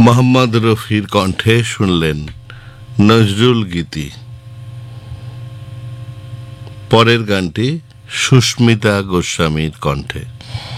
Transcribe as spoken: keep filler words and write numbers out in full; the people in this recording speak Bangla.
মোহাম্মদ রফির কণ্ঠে শুনলেন নজরুল গীতি। পরের গানটি সুস্মিতা গোস্বামীর কণ্ঠে।